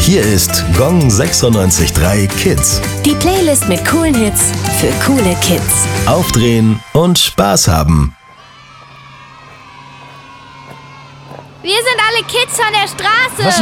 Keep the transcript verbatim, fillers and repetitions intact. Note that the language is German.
Hier ist Gong sechsundneunzig Komma drei Kids. Die Playlist mit coolen Hits für coole Kids. Aufdrehen und Spaß haben. Wir sind alle Kids von der Straße. Was